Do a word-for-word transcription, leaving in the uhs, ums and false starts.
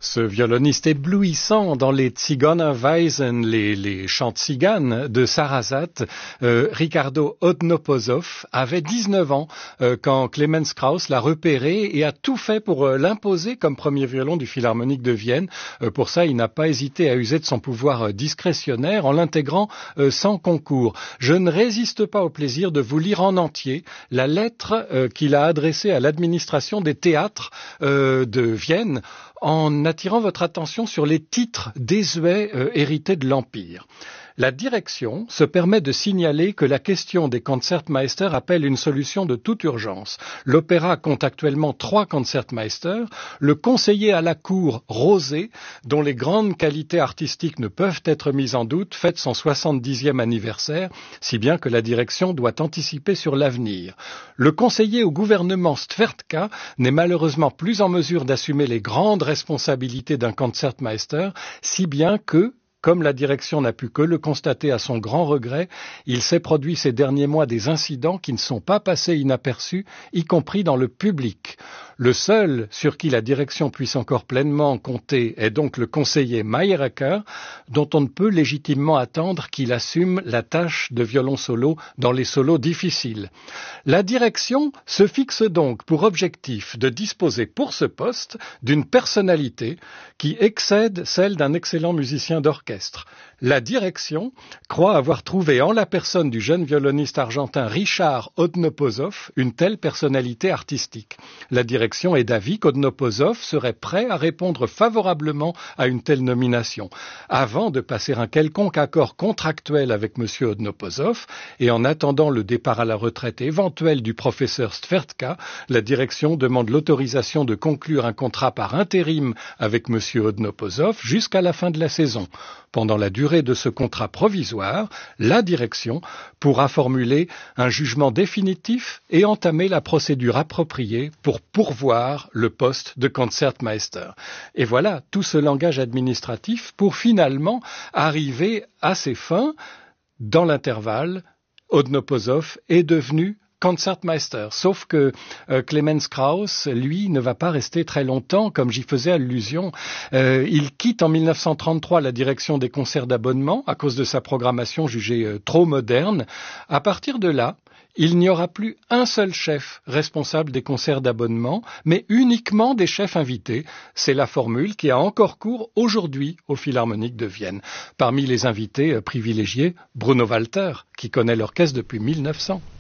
Ce violoniste éblouissant dans les Zigeunerweisen, les, les chants tziganes de Sarasate, euh, Ricardo Odnopozov, avait dix-neuf ans euh, quand Clemens Krauss l'a repéré et a tout fait pour euh, l'imposer comme premier violon du Philharmonique de Vienne. Euh, pour ça, il n'a pas hésité à user de son pouvoir euh, discrétionnaire en l'intégrant euh, sans concours. Je ne résiste pas au plaisir de vous lire en entier la lettre euh, qu'il a adressée à l'administration des théâtres euh, de Vienne en attirant votre attention sur les titres désuets euh, hérités de l'Empire. La direction se permet de signaler que la question des Concertmeister appelle une solution de toute urgence. L'opéra compte actuellement trois Concertmeister. Le conseiller à la cour, Rosé, dont les grandes qualités artistiques ne peuvent être mises en doute, fête son soixante-dixième anniversaire, si bien que la direction doit anticiper sur l'avenir. Le conseiller au gouvernement, Stwertka, n'est malheureusement plus en mesure d'assumer les grandes responsabilités d'un Concertmeister, si bien que, comme la direction n'a pu que le constater à son grand regret, il s'est produit ces derniers mois des incidents qui ne sont pas passés inaperçus, y compris dans le public. Le seul sur qui la direction puisse encore pleinement compter est donc le conseiller Mayerecker, dont on ne peut légitimement attendre qu'il assume la tâche de violon solo dans les solos difficiles. La direction se fixe donc pour objectif de disposer pour ce poste d'une personnalité qui excède celle d'un excellent musicien d'orchestre. La direction croit avoir trouvé en la personne du jeune violoniste argentin Richard Odnopozov une telle personnalité artistique. La direction est d'avis qu'Odnopozov serait prêt à répondre favorablement à une telle nomination. Avant de passer un quelconque accord contractuel avec M. Odnopozov et en attendant le départ à la retraite éventuel du professeur Stwertka, la direction demande l'autorisation de conclure un contrat par intérim avec M. Odnopozov jusqu'à la fin de la saison. Pendant la durée de ce contrat provisoire, la direction pourra formuler un jugement définitif et entamer la procédure appropriée pour pourvoir le poste de Concertmeister. Et voilà tout ce langage administratif pour finalement arriver à ses fins. Dans l'intervalle, Odnopozov est devenu Concertmeister, sauf que euh, Clemens Krauss, lui, ne va pas rester très longtemps, comme j'y faisais allusion. Euh, il quitte en mille neuf cent trente-trois la direction des concerts d'abonnement à cause de sa programmation jugée euh, trop moderne. À partir de là, il n'y aura plus un seul chef responsable des concerts d'abonnement, mais uniquement des chefs invités. C'est la formule qui a encore cours aujourd'hui au Philharmonique de Vienne. Parmi les invités euh, privilégiés, Bruno Walter, qui connaît l'orchestre depuis mille neuf cents.